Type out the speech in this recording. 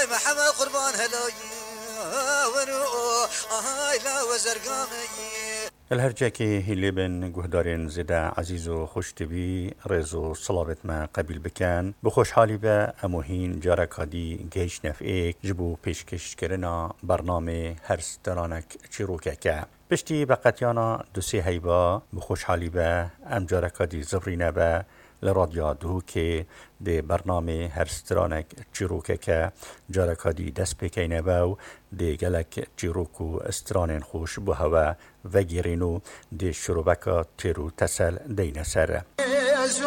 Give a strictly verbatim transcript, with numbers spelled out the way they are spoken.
آهای محمد قربان هلایی ونو آهای لا وزرگامی الهرجة كي هيلبن جهدارين زدا عزيز و خوشتبي رزو صلابت ما قبل بكان بخوش حالي با اموهين جارك هادي جيش نفئيك جبو پیشکش کرنا برنامه هرسترانك چروكاكا پشتی بقتيانا دوسي هيبا بخوش حالي با ام جارك هادي زفرين با لراديا دوكي دي برنامه هرسترانك چروكاكا جارك هادي دست بكين باو دي گلك چروكو استرانين خوش بو هوا وگیرینو دی شروبکا تیرو تسل دین سر